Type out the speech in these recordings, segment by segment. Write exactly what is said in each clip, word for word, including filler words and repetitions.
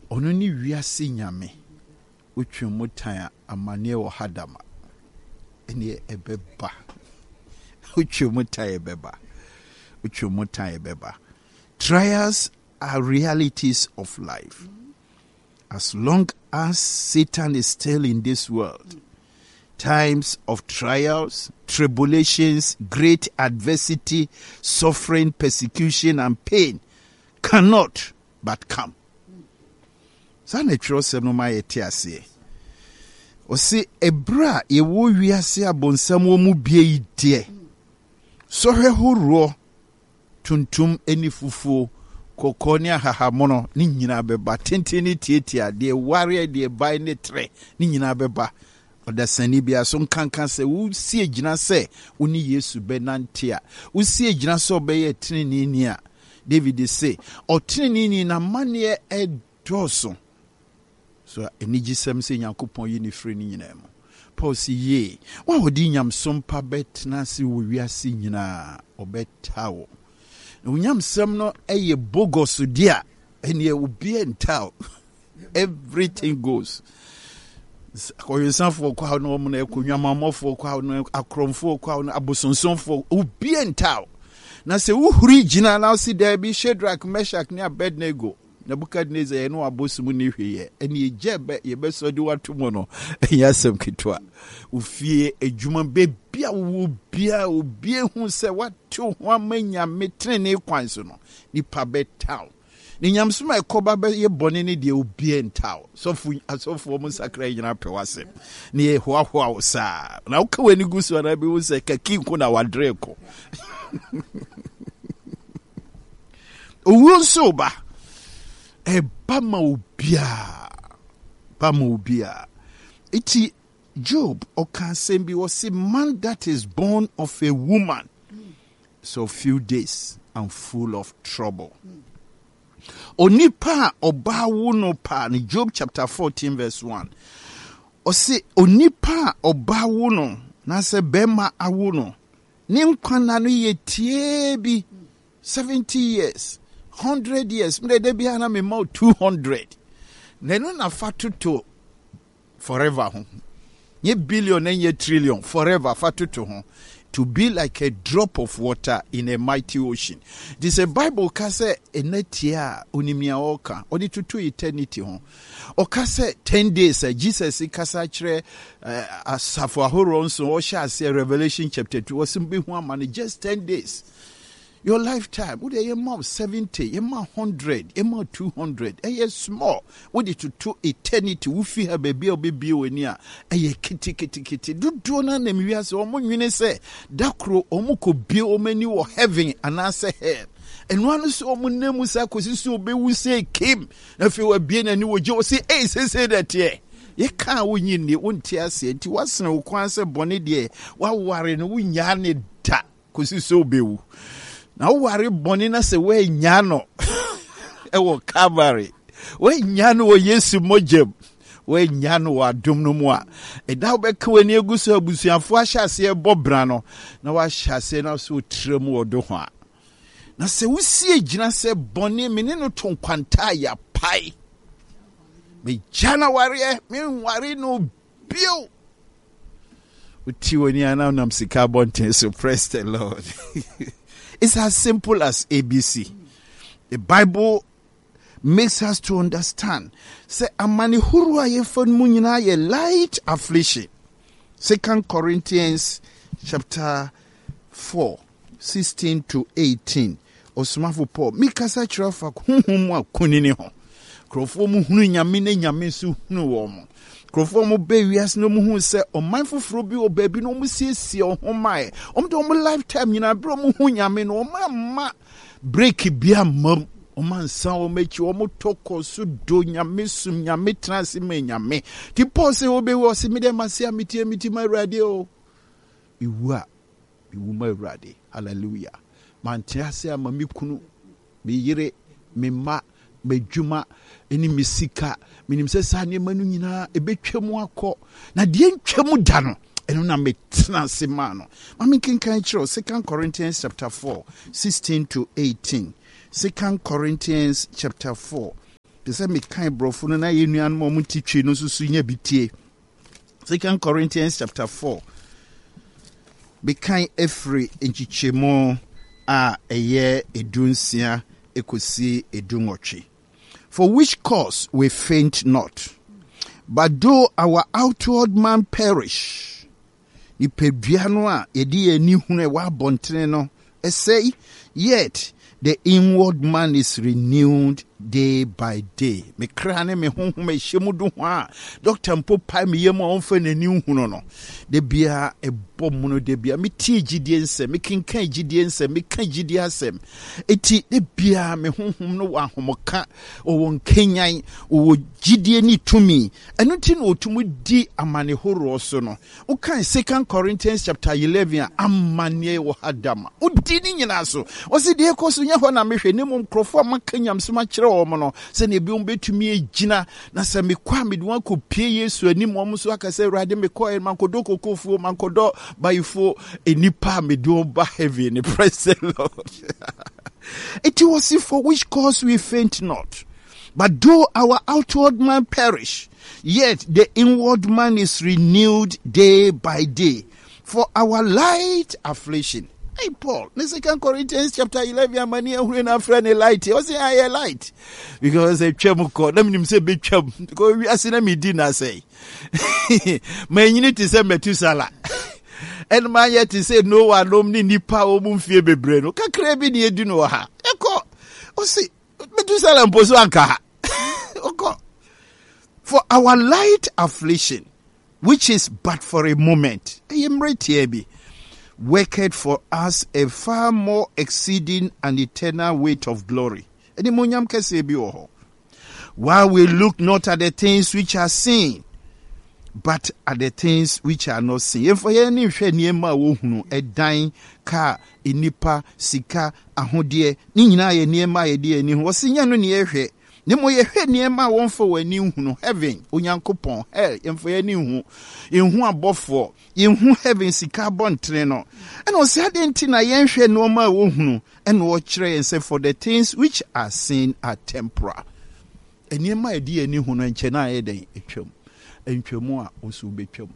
ono ni wiase nyame utwe mutan amane wo hadama ene ebeba utwe mutan ebeba utwe mutan ebeba. Trials are realities of life. As long as Satan is still in this world, times of trials, tribulations, great adversity, suffering, persecution, and pain cannot but come. Sana chiro se no ma yeti ase. O se ebra ye wo wiase abonsam wo mu bie ide. So hwe horo tuntum eni fufuo kokoni ahahamono ni nyina beba tenteni tietia de ware de bai ne tre ni nyina beba odasani bia so nkankan se wo sie gina se woni Yesu benantia wo sie gina se obeye tinini ni a David say o tinini na mane e doso so eniji sem se Nyankopon yi ni free ni nyina mo Paul si ye wa odi nyamsom pa betna se wo wiase nyina obetawo unyam sem no eye bogos dia ene obi entao everything goes koyensanfo kwa no mo na ekonwamamofo kwa no akromfo kwa no abosonsonfo obi entao na se uhuri gina na si there bi Shadrach, Meshach ne Abednego Nebukadnezar ye no abosumu ni hweye ene ejebe ye besodi watomo no yasem kitwa ufie ejuma bebia wo bia obie hu se watu ho amanya metrene kwanso no nipa betaw ni nyamsoma ekoba be ye bone ne de obie ntaw sofu asofu mo sakra nyina pewase ne ye ho ho awo sa na uka wani gusu na be wo se kakinko na wadreko owo so ba e bama obia bama obia iti Job okasembi was a man that is born of a woman so few days and full of trouble. Onipa oba wono pa ni Job chapter fourteen verse one. Ose onipa oba wono na se bema awono ni nkwana no ye tie bi seventy years one hundred years mde de bia na me ma two hundred neno na fatu to forever ho ye billion and ye trillion forever fatu to ho to be like a drop of water in a mighty ocean. This a Bible kase enetia unimia oka odi to to eternity ho okase ten days uh, Jesus kasa kire uh, asafo ahoro nso o sha say Revelation chapter two was be hu amane just ten days. Your lifetime, would a mom seventy, a ma hundred, a ma two hundred, a year small, would it to two eternity, who feel her baby or baby when ya, a ye kitty kitty kitty, do do none them we as omo you say, Dakro omuko be o many or heaven and answer her. And one so name was so be we say came, if you were being a new Joe say, hey, say that ye. Ye can't win in the one tear say, it was no quansa bonnet dear, while worrying we yarn ta, cause so be. Now worry bonina se we nyano e wo Calvary we nyano wo Yesu mojem we nyano wa dum no mu a e da be ka wani egusu abusuafo ahyase e bobra no na wa hyase na so trem wo do ho a na se wusie gina se boni mene no to kwanta ya pai me January me worry no bio uti woni ana nam sika bonten so praise the Lord. It's as simple as A B C. The Bible makes us to understand. Say amani huru aye fon munyina ye light affliction. Second Corinthians chapter four, sixteen to eighteen. Osmafu Paul. Mikasa chirafa huhumu wa kunini ho. Krofo mu hunu nyame ne nyame su hunu wo mo. Krofo mo be wias no mu hu se o manfo fro bi o baby no mu siesie o ho mai o mde o mo lifetime nyina bro mu hu nyame no o ma ma break bia mam o man san o mechi o mo toko so do nyame sum nyame transi me nyame ti pose o be wo se me de masia meti meti ma rade o iwa iwu ma rade hallelujah man tiase amami kunu me yire me ma medjuma eni misika minim se sa ne manu nyina ebetwam akọ na de ntwam da no eno na metena se ma no mami kinkan kiro Second Corinthians chapter four, sixteen to eighteen. Second Corinthians chapter four, The same kind brofo no na yenuan mo mutitwe no susu nya bitie. Second Corinthians chapter four. Be kind every enchichemo a eye edunsia ekosi edungochi. For which cause we faint not, but though our outward man perish, ni peduano a yedi eni hune wa bontene no, say, yet the inward man is renewed day by day. Me krane me honhom me hyemudu ho a doctor mpo pai me yem onfa nani huno no. De bia e bom no de bia me tie gidie nsem, me kenkan gidie nsem, me kan gidie asem. Eti de bia me honhom no wa homoka o won kenyan o gidie ni tumi. Eno ti no otumu di amane horo so no. O kan Second Corinthians chapter eleven amane wo hadama. O di ni nyina so. O se de ekoso nya ho na mehwe ne mum krofo makanyam so ma kire wo mo no. Se ne bi umbetumi egina na se me kwa me duan ko pie Yesu anim wo so aka se Awurade me ko e mankodo kokofuo mankodo bayifo enipa me do ba heaven. Praise the Lord. It was for which cause we faint not. But though our outward man perish, yet the inward man is renewed day by day. For our light affliction. Hey Paul, in Second Corinthians chapter eleven, many are when our friend a light. I say I a light because a chemuko. Let me say big chum. Because we are seeing me dinner say. Man, you need to say Metusala. And my yet to say no one no ni power mum fear be brain. Ka krebi ni edu no ha. Eko. O see Metusala mposo anka. Oko. For our light affliction, which is but for a moment. I am right here be. Worked for us a far more exceeding and eternal weight of glory. While we look not at the things which are seen, but at the things which are not seen. For any niema wohunu a dying car inipa sika ahodie ni nyina ye niema ye die ni ho sinya no ne yehwe. Ne mo ye hwe niema won for wani hunu heaven onyankopon hell yemfo ye ni hu yenhu abofo yenhu heaven sika bontre no and o se ade nti na yenhwe no ma wo hunu and wo kire yen say for the things which are seen are temporal eniema e die ni hunu enche na ye den etwam entwemu a osu betwam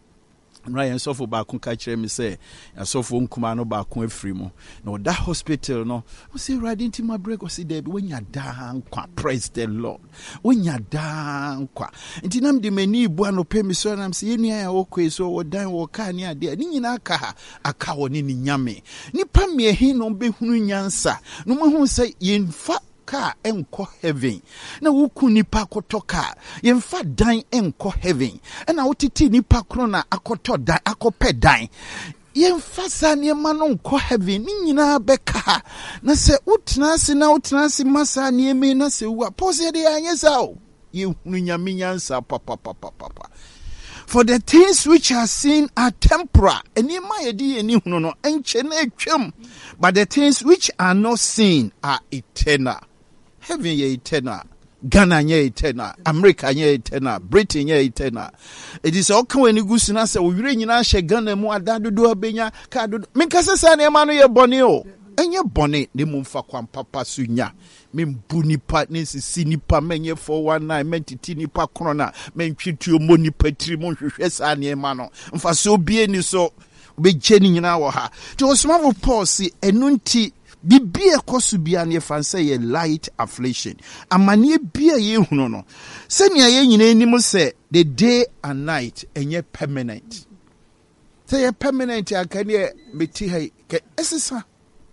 Ryan sofo ba kun ka kire me say sofo nkuma no ba kun afiri mu na that hospital no o say riding to my break o say there when ya dan kwa praise the Lord when ya dan kwa nti nam de mani bu anope me so nam say yenu ya okwe so wo dan wo ka ni ade ni nyina aka ha aka wo ni ni nyame nipa me hin no be hunu nyansa no mo hu say yemfa ka enko heaven na wuku nipa koto ka yemfa dan enko heaven na wotiti nipa kro na akoto dan akope dan yemfa sa niema no enko heaven ni nyina beka na se utna se na utna se masa nieme na se wa pose de anyesa o yehunu nyame nyansa papa papa papa. For the things which are seen are temporal. Enima yedi eni hunu no enche na etwam. But the things which are not seen are eternal. Heaven ye eternal. Ghana ye eternal. America ye eternal. Britain ye eternal. It is all when you go to say we really nyina she Ghana mu adado do abenya ka do. Me kase sa na ma no ye bone o. Enye bone ne mu mfa kwam papa sunya. Me mbu nipa ne sisi nipa menye four one nine mentiti nipa krona mentwitu mo nipa tiri mo hwehwe sa na ma no. Mfa so bie ni so be geni nyina wo ha. To osmavo Paul si enunti bibie kosu bia ne fanse ye light affliction amane bia ye hunu no se nia ye nyina anim se the day and night enye permanent se ye permanent akane meti hai ke esisa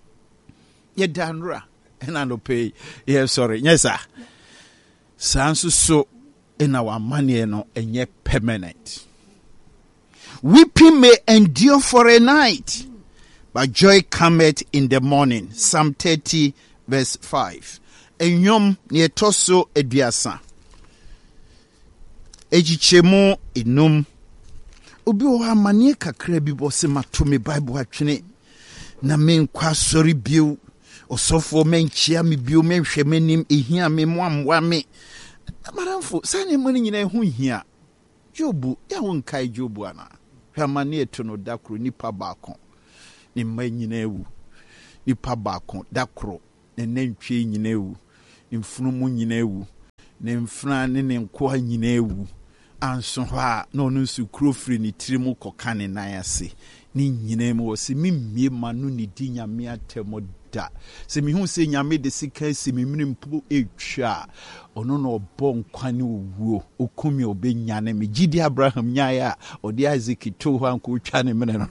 ye danra ena no pay ye sorry yes sir sanso so in our money no enye permanent. Weeping may endure for a night, but joy cometh in the morning. Psalm thirty verse five. Enyom ne toso eduasa. Ejichemu enum. Obi o amane kakra bi bo se mato me Bible atwene. Na men kwa sori biu. Osofo menchia me biu menhwe menim ehia me moamwa me. Maramfo sane mani nyina hu hia. Jobu ya wonkai Jobu ana. Hwamane eto no dakro nipa baako. Ni mma nyina ewu. Nipa baako dakro ne nantwie nyina ewu. Ni mfunumu nyina ewu. ne mfra ne ne nkoa nyina ewu anso hɔ a na ɔno nso kuro firi ne tiri mu kɔka ne nan ase ne nyina mu wɔ se memmie ma no ne di nyame atɛm da sɛ mehu sɛ nyame de sika asi me mene mpo ɛtwa ɔno na ɔbɔ nkwa ne owuo ɔkumi ɔbɛnyane me gyidi Abraham nyaeɛ a ɔde Isaac to hɔ anka ɔtwa ne mene no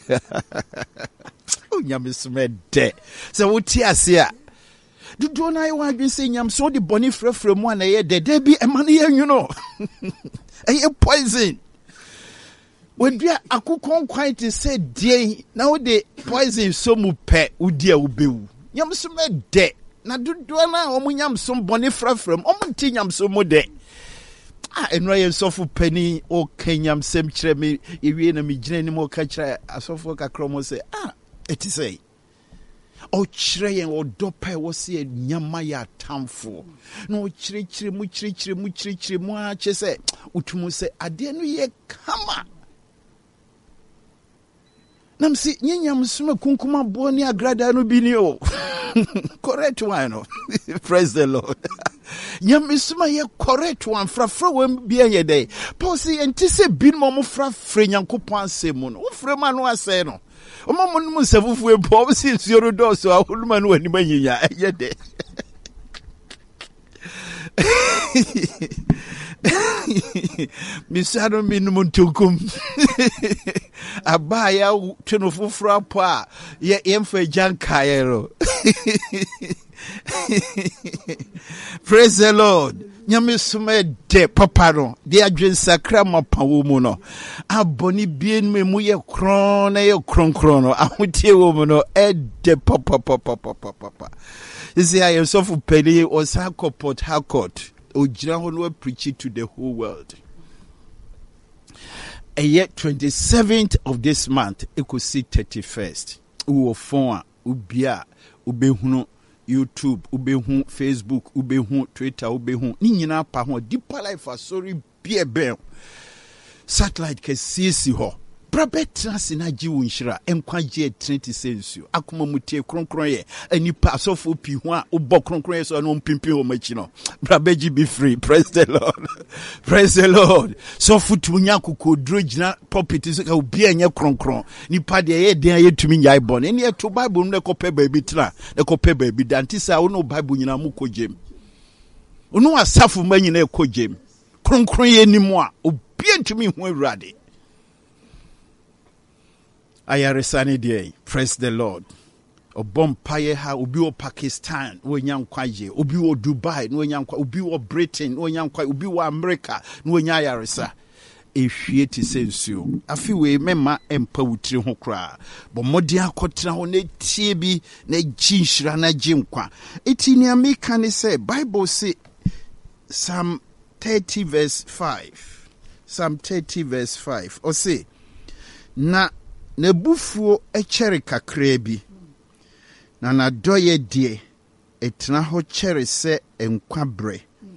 nyame somɛ dɛ sɛ wote ase a dodoɔ no ayɛ wadwen sɛ nyam so wode bɔne frɛfrɛ mu a na ɛyɛ dɛ da bi ɛma no yɛ nwuno ɛyɛ poison wadua akokɔ nkwan te sɛ deɛ na wode poison so mu pɛ wodi a wobɛwu nyam so mɛ dɛ na dodoɔ no a ɔmo nyam so bɔne frɛfrɛ mu ɔmo nte nyam so mu dɛ a ɛnura yɛ nsɔfo pani ɔka nyam sɛm kyerɛ me ewie na megyina anim ɔka kyerɛ asɔfo kakra mo sɛ ah ɛte sɛ ɔkyerɛ yɛn ɔdɔ pa ɛwɔ sɛ yɛ nyama yɛ atamfo na ɔkyerɛkyerɛ mu kyerɛkyerɛ mu kyerɛkyerɛ mu a kyerɛ sɛ wotum sɛ adeɛ no yɛ kama nam si nye nyamsoma kunkum aboɔ ne agrada no bi ni o correct one no praise the Lord nyamsoma yɛ correct one frafra wɔn bi yɛ dɛ Paul sɛ yɛnti sɛ bi no mo frafra Nyankopɔn asɛm mu no wo frɛ ma no asɛ no o ma mo no nsafufu e po o si nsuo ro do so a holuma no wani manyinya ɛyɛ dɛ misado minum ntukum abaya tweno foforo apo a ye yemfa jankaero praise the Lord nyame soma de papa no de adwen sakra mapawo mu no aboni bien mu ye kron na ye kronkron no ahotie wo mu no e de papa papa papa papa isi ayo sofu peli osako Port Harcourt ogyina ho no preach to the whole world. A year twenty-seventh of this month, it could see thirty-first. Uwo phone, ubia, ubehunu YouTube, ubehun Facebook, ubehun Twitter, ubehun. Ni nyina pa ho deeper life sorry bie bel. Satellite ke sisi ho. Brabe trans na ji wonhira enkwaje twenty sensu. Akoma mutie kronkron ye anipa asofo pi ho a obo kronkron ye so no mpimpi ho machi no. Brabe ji be free. Praise the Lord. Praise the Lord. So futu nya kokodro gina pulpit so ka obi anya kronkron. Nipa de ye den ayetumi nyai bon. Eni e to Bible no ko pe baabi tra. Ne ko pe baabi dantisa wo no Bible nyina mu kojem. Ono asafo ma nyina e kojem. Kronkron ye nimu a obi antumi ho awurade. Ayaresani day, praise the Lord. Obom paye ha obi wo Pakistan wo nyankwaje, obi wo Dubai no nyankwa, obi wo Britain no nyankwa, obi wo America no nya ayaresa. Ehwie ti sensuo. Afi we mema empa wutiri ho kra. Bo modi akotra ho na tie bi na ginhira na ginkwa. Eti ni ameka ne say Bible say Psalm thirty verse five. Psalm thirty verse five. O say na na bufuo echere kakra bi na na doye die etna ho chere se enkwabre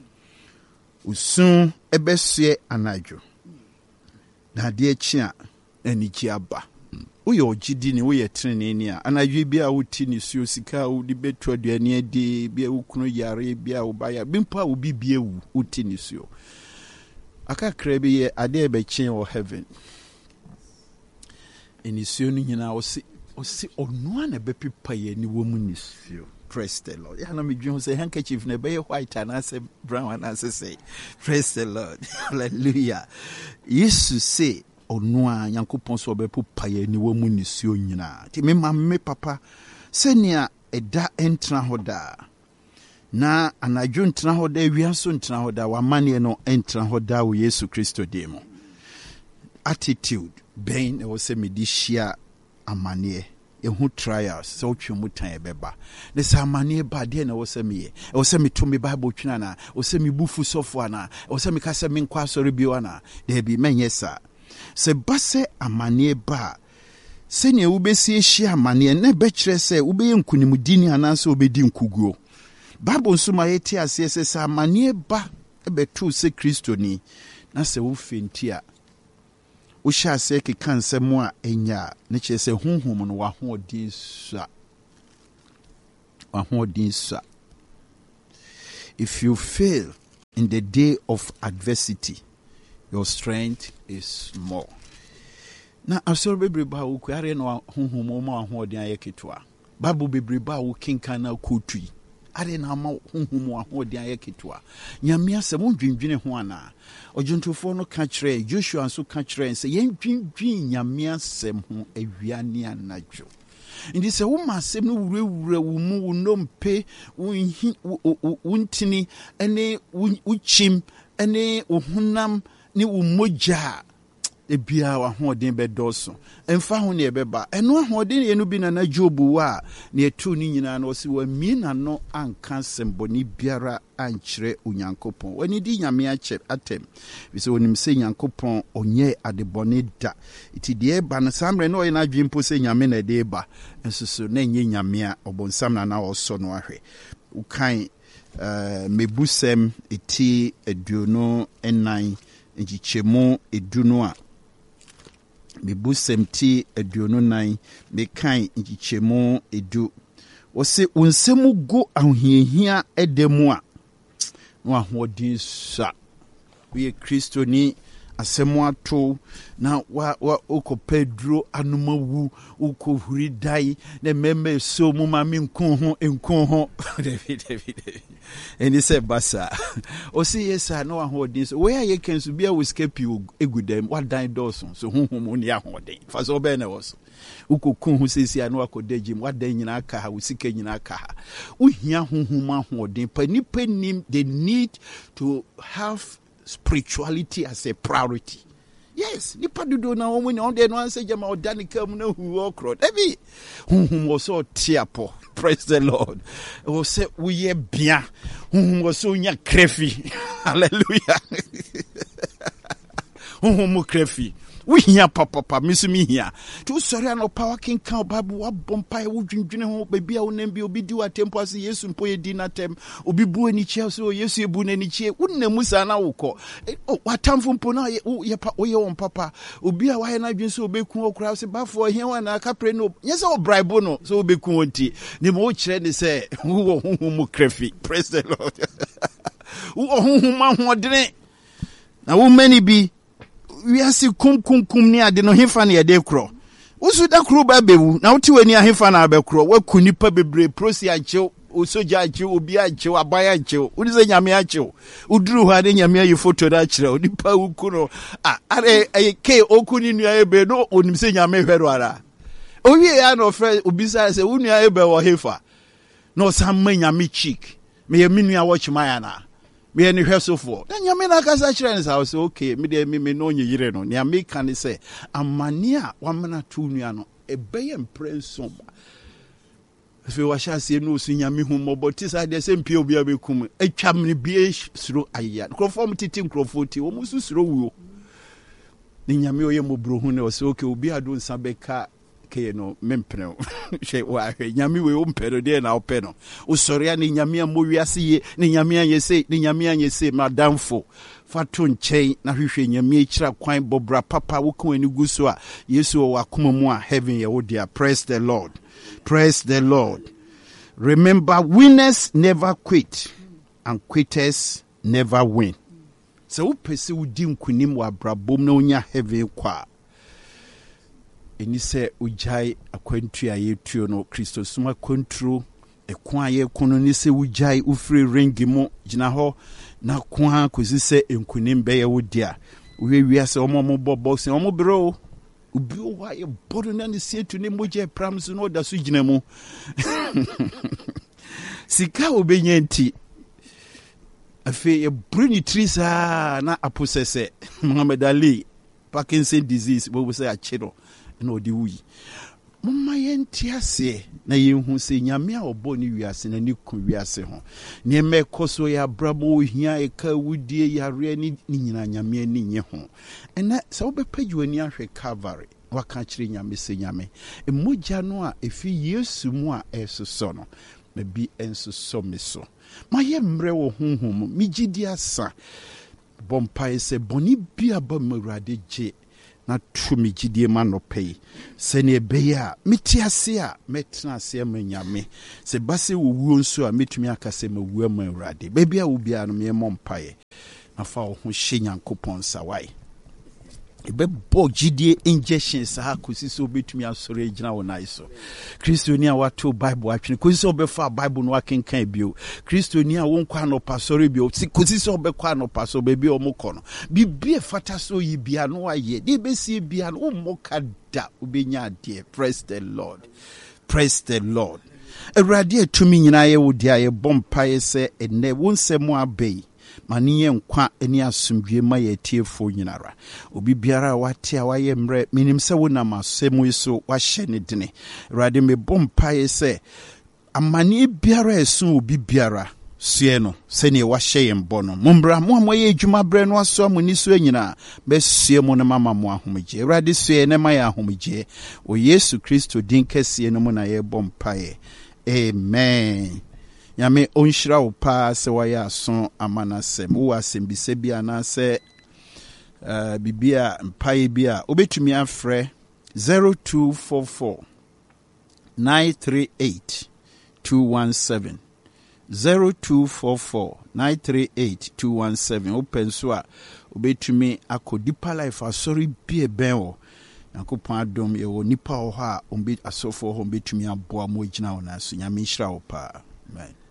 usun ebesue anadwo na de echi a aniki aba uye ogidi ni uye trene ni a anadwo bi a wuti ni suo sika wo di betu aduane adi bi a wukunu yare bi a wobaya bimpa wo bi bi ewu wuti ni suo aka kra bi ye ade e be chen wo heaven Enisio ni nyina osi osi onua na bepipa ye ni wo mu nisio. Praise the Lord. Ya na me dwen say handkerchief na be white and say brown and say praise the Lord. Hallelujah. Yesu say onua Nyankopon so bepipa ye ni wo mu nisio nyina. Ti me ma me papa senia eda entra hoda. Na anadwo ntra hoda wiaso ntra hoda wa mane no entra hoda wo Yesu Kristo demo. Attitude ben e wo se medi hia amane ehu trials so twemu tan ebeba ne sa amane ba de na wo se me e wo se me to me Bible twina na wo se me bufu sofo ana wo se me ka se me nkwa asori bi wana de bi menye sa se base amane ba se ne wo besi hia amane na be kire se wo be nkunimdini ana se wo be di nkuguo Bible nso ma yeti ase se sa amane ba e be tu se Kristo ni na se wo fenti a wo sha se ke kanse mu a enya ne che se honhom no wa ho odin sua wa ho odin sua if you fail in the day of adversity, your strength is small. Na asoro bebreba wo kware no honhom ma ahoden ayeketwa. Bible bebreba wo kinkan na kotui. Are na ma honhom ahoden ayeketwa. Nyame asem ndwindwene ho ana. Ojuntofo no ka kire, Joshua nso ka kire se yen dwindwin nyame asem ho awiane anadwo. Indi se wo masem no wurawura wo mu wo nompe wo wuntini ene wo chim ene wo hunam ni wo moja ebia wa hoden bedoso emfa ho ne ebeba eno hoden ye no bi na na Jobu wa na etu ni nyina na osi wa mi na no anka semboni biara ankyere Onyankopon wani di nyame akyere atem bi se onim se Nyankopon onye adebone da iti de eba na samre na oyina dwempo se nyame na de eba ensusu na enye nyame a obonsam na na oso no ahwe ukan uh, mebusem eti eduno enan njichemu eduno a mebusem ti eduno nan mekan njichemu edu wose unsemu go ahohiahia edemu a no ahodin sa we Kristo ni asemu ato na wa wa okopedro anumawu okohuri dai na membe so mu mami nkon ho nkon ho David David eni se basa o si yesa no ahodin so where you can so bia we escape you egudem what die doson so honhom ni ahodin fa so be na was ukokun ho sesi anu akodagim what die nyina aka ha usika nyina aka ha uhia honhom ahodin pa ni panim they need to have spirituality as a priority. Yes, nipa dudo na omo ni on de no anse jama odanika mu na hu okro. Ebi hunhum wo so tiapo. Praise the Lord. O se we bia. Hunhum wo so nya krefi. Hallelujah. Hunhum mo krefi. We hear papa papa misumi here. To sorry no power king kan Bible wa bompa wo dwindwene ho baby a wo nam bi obi di wa tempo ase Yesu mpo ye di na tem obi bu ani che so Yesu ebu na ni che wonna musa na wokọ o watamfo mpo na ye ye won papa obi a wa he na dwen so obekun okura se bafo he wa na kapre no nyese o bribe no so obekun onti ni mo kire ni se wo honhom mu krefi. Praise the Lord. Wo honhom ahodene na wo mani bi we are see kum kum kum ni ade no hefa na yede kro usu da kro ba bewu na wuti wani ahefa na abekro wa kunipa bebre prosi anche osoja anche obi anche abaya anche udi se nyame anche uduru ha de nyame ayi photo da kire onipa ukuno ah are ke okuni nua ebe no onim se nyame hwero ara owie ya no fre obisa se unua ebe wo hefa no samma nyame chick me ye minua watch my na me any hwesofo na nyame na kasa kire nsa o se okay me de me me no nyire no ne ameka ne se amane a wamana tu nua no ebeye mprenso fe wa sha se no su nyame hu moboti sa de se mpie obi abekum atwam ne bie suro aya krofo mtiti krofo ti wo musu suro wuo ne nyame oye mobro hu ne o se okay obi ado nsa beka ke no mempene she wa nyame we o mpero de na openo usoria ni nyame a mowiase ye ni nyame anyese ni nyame anyese madamfo fatu nchen na hwehwe nyame akira kwan bobra papa wo kan ani guso a Yesu o wakoma mu a heaven ye wo dia. Praise the Lord. Praise the Lord. Remember, winners never quit and quitters never win. So upese udi nkunim wa brabom na onya heaven kwa eni se ujai akwantu a yetuo no Kristo suma kontro ekwan ye kono ni se ujai ufri ringi mo gina ho na kwa kosi se enkunim be ye wodia wiewia se omo mo bobo se omo bro obi o wa ye bodo na ni se tu ni moje prams no da so gina mu sika obenya nti afi ye bruni trisa na aposese Muhammad Ali Parkinson disease bo say a chiro no di wi mumma yenti ase na yehu se nyame a obo ni wiase na ni ku wiase ho ne mekoso ya brabo hia e ka wudie yare ni nyina nyame ni nye ho ena se obepaji wani ahwe Calvary waka kire nyame se nyame emoja no a efi Yesu mu a esoso no na bi ensoso meso maye mre wo honhom mi gidi asa bompa ese boni bia ba mawrade je na tu me gidie ma no pay se ne beya meti ase a metena ase ma nyame se base wo wuo nso a metumi aka se ma wuo ma Awurade baabi a wo bia no me mompaye na fa wo ho hye Nyankopɔn sawai ebe bo gidie injection sa kosi so betumi asore gina wona iso Kristoni a wato Bible atwene kosi so befa Bible no akenkan bio Kristoni a wonkwa no pasore bio kosi so bekwa no paso bebi o mokɔ no bibie fata so yibia no aye de besi bia no moka da obenya de. Praise the Lord, praise the Lord. Awurade atumi nyina ye wo dia ye bompae se ene wonsɛm abei maniye nkwa eni asumdwe ma ye tiefo nyinara obi biara wate a waye mre minim se wonam asɛm so wahye ne dene Awurade me bompae se amani biara esu obi biara sue no se ne wahye yembo no mombra mo amoye adwuma bre no aso amoni so nyina be sue mo ne mama mo ahomgye Awurade sue ne ma ya ahomgye o Yesu Kristo din kɛse no mo na ye bompae. Amen. Nyame onhyira wo pa se waya aso amanasem wo asem bi se bia na se uh, bibia mpae bia obetumi afrɛ zero two four four nine three eight two one seven zero two four four nine three eight two one seven open so a obetumi akodi pa life asori bie ben wo Nyankopɔn adom ye wo nipa ho a ombe asofo ho betumi aboa mo gina wo na so Nyame hyira wo pa. Amen.